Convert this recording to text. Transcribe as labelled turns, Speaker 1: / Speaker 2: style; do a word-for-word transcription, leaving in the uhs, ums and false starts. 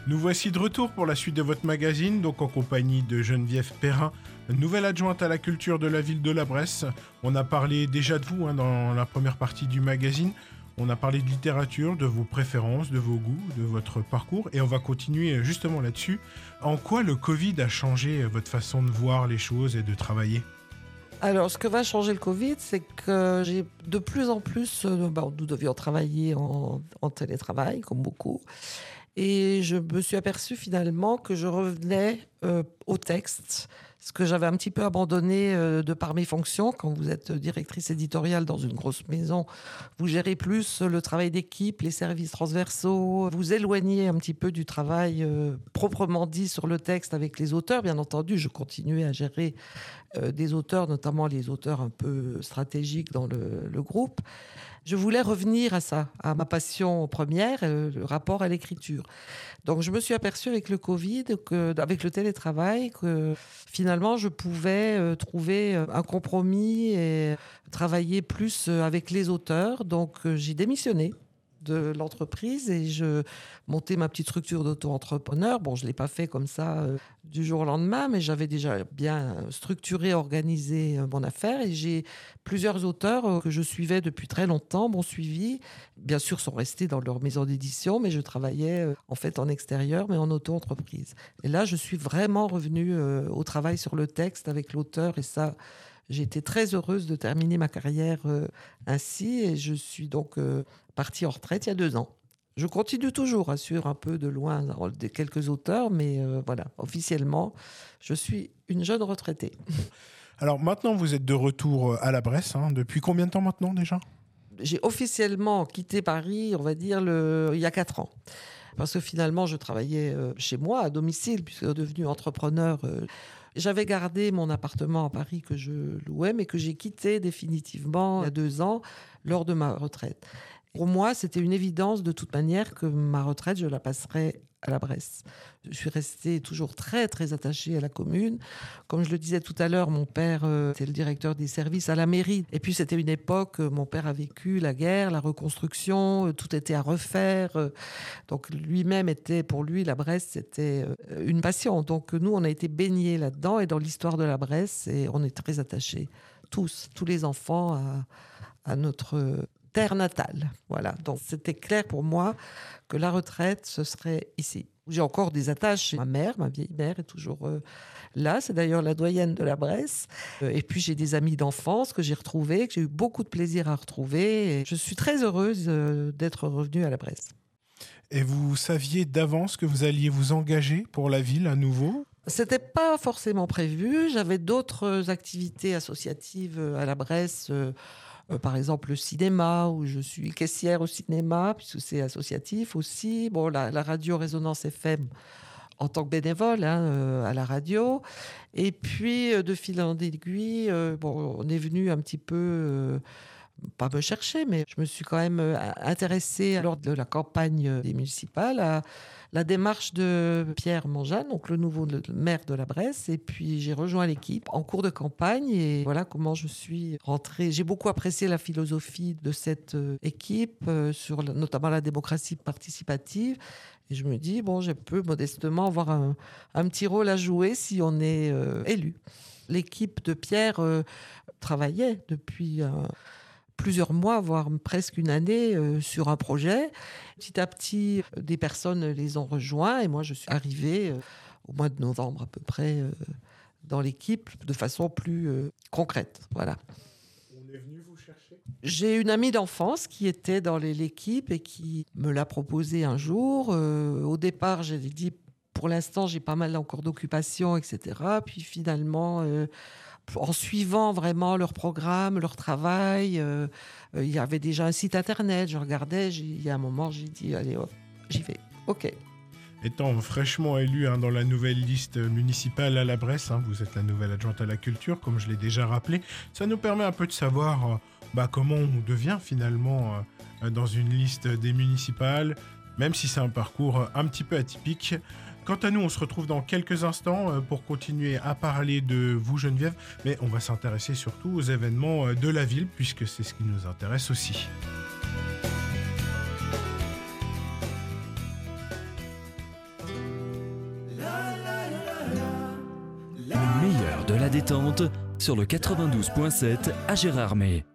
Speaker 1: Nous voici de retour pour la suite de votre magazine, donc en compagnie de Geneviève Perrin, nouvelle adjointe à la culture de la ville de La Bresse. On a parlé déjà de vous hein, dans la première partie du magazine. On a parlé de littérature, de vos préférences, de vos goûts, de votre parcours, et on va continuer justement là-dessus. En quoi le Covid a changé votre façon de voir les choses et de travailler ?
Speaker 2: Alors, ce que va changer le Covid, c'est que j'ai de plus en plus... Euh, bah, nous devions travailler en, en télétravail, comme beaucoup. Et je me suis aperçue finalement que je revenais euh, au texte, ce que j'avais un petit peu abandonné euh, de par mes fonctions. Quand vous êtes directrice éditoriale dans une grosse maison, vous gérez plus le travail d'équipe, les services transversaux, vous éloignez un petit peu du travail euh, proprement dit sur le texte avec les auteurs. Bien entendu, je continuais à gérer euh, des auteurs, notamment les auteurs un peu stratégiques dans le, le groupe. Je voulais revenir à ça, à ma passion première, euh, le rapport à l'écriture. Donc je me suis aperçue avec le Covid, que, avec le télétravail, que finalement je pouvais euh, trouver un compromis et travailler plus avec les auteurs. Donc euh, j'ai démissionné de l'entreprise et je montais ma petite structure d'auto-entrepreneur. Bon, je ne l'ai pas fait comme ça euh, du jour au lendemain, mais j'avais déjà bien structuré, organisé euh, mon affaire et j'ai plusieurs auteurs euh, que je suivais depuis très longtemps, m'ont suivi. Bien sûr, sont restés dans leur maison d'édition, mais je travaillais euh, en fait en extérieur, mais en auto-entreprise. Et là, je suis vraiment revenue euh, au travail sur le texte avec l'auteur et ça... J'ai été très heureuse de terminer ma carrière euh, ainsi et je suis donc euh, partie en retraite il y a deux ans. Je continue toujours à suivre un peu de loin des quelques auteurs, mais euh, voilà, officiellement, je suis une jeune retraitée.
Speaker 1: Alors maintenant, vous êtes de retour à La Bresse. Hein. Depuis combien de temps maintenant déjà ?
Speaker 2: J'ai officiellement quitté Paris, on va dire, le... il y a quatre ans. Parce que finalement, je travaillais euh, chez moi, à domicile, puisque devenu entrepreneur... Euh, J'avais gardé mon appartement à Paris que je louais, mais que j'ai quitté définitivement il y a deux ans, lors de ma retraite. Pour moi, c'était une évidence de toute manière que ma retraite, je la passerais à La Bresse. Je suis restée toujours très, très attachée à la commune. Comme je le disais tout à l'heure, mon père euh, était le directeur des services à la mairie. Et puis, c'était une époque, euh, mon père a vécu la guerre, la reconstruction, euh, tout était à refaire. Euh, donc, lui-même était, pour lui, la Bresse, c'était euh, une passion. Donc, nous, on a été baignés là-dedans et dans l'histoire de la Bresse, et on est très attachés, tous, tous les enfants, à, à notre terre natale. Voilà. Donc, c'était clair pour moi que la retraite, ce serait ici. J'ai encore des attaches. Ma mère, ma vieille mère, est toujours euh, là. C'est d'ailleurs la doyenne de la Bresse. Euh, et puis, j'ai des amis d'enfance que j'ai retrouvés, que j'ai eu beaucoup de plaisir à retrouver. Et je suis très heureuse euh, d'être revenue à la Bresse.
Speaker 1: Et vous saviez d'avance que vous alliez vous engager pour la ville à nouveau ?
Speaker 2: C'était pas forcément prévu. J'avais d'autres activités associatives à la Bresse. Euh, Euh, par exemple, le cinéma, où je suis caissière au cinéma, puisque c'est associatif aussi. Bon, la, la radio Résonance F M en tant que bénévole hein, euh, à la radio. Et puis, euh, de fil en aiguille, euh, bon, on est venu un petit peu... Euh, pas me chercher, mais je me suis quand même intéressée lors de la campagne des municipales à la démarche de Pierre Monjane, donc le nouveau maire de la Bresse, et puis j'ai rejoint l'équipe en cours de campagne et voilà comment je suis rentrée. J'ai beaucoup apprécié la philosophie de cette équipe, sur notamment la démocratie participative, et je me dis, bon, je peux modestement avoir un, un petit rôle à jouer si on est euh, élu. L'équipe de Pierre euh, travaillait depuis... Euh, plusieurs mois, voire presque une année euh, sur un projet. Petit à petit, euh, des personnes les ont rejoints et moi, je suis arrivée euh, au mois de novembre à peu près euh, dans l'équipe de façon plus euh, concrète. Voilà.
Speaker 1: On est venu vous chercher ?
Speaker 2: J'ai une amie d'enfance qui était dans les, l'équipe et qui me l'a proposé un jour. Euh, au départ, j'ai dit, pour l'instant, j'ai pas mal encore d'occupations, et cetera. Puis finalement... Euh, en suivant vraiment leur programme, leur travail. Euh, euh, il y avait déjà un site internet, je regardais, il y a un moment, j'ai dit, allez hop, j'y vais, ok.
Speaker 1: Étant fraîchement élu hein, dans la nouvelle liste municipale à la Bresse, hein, vous êtes la nouvelle adjointe à la culture, comme je l'ai déjà rappelé, ça nous permet un peu de savoir euh, bah, comment on devient finalement euh, dans une liste des municipales, même si c'est un parcours un petit peu atypique. Quant à nous, on se retrouve dans quelques instants pour continuer à parler de vous, Geneviève, mais on va s'intéresser surtout aux événements de la ville, puisque c'est ce qui nous intéresse aussi.
Speaker 3: l'heure de la détente sur le quatre-vingt-douze point sept à Gérardmer.